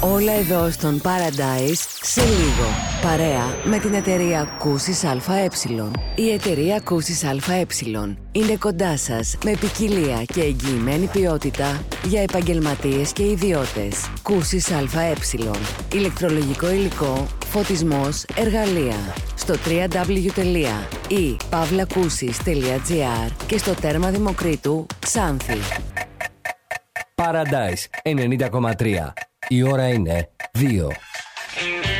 Όλα εδώ στον Paradise σε λίγο. Παρέα με την εταιρεία Κούσης ΑΕ. Η εταιρεία Κούσης ΑΕ είναι κοντά σας με ποικιλία και εγγυημένη ποιότητα για επαγγελματίες και ιδιώτες. Κούσης ΑΕ. Ηλεκτρολογικό υλικό, φωτισμός, εργαλεία. Στο www.pavlakusis.gr και στο τέρμα Δημοκρίτου Ξάνθη. Paradise 90,3. Η ώρα είναι 2.